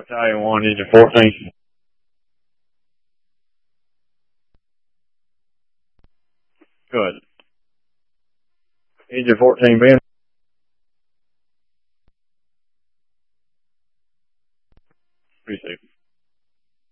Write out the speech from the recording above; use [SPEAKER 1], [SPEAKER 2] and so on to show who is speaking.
[SPEAKER 1] Battalion 1, Engine 14. Good. Engine 14, Ben. Appreciate it.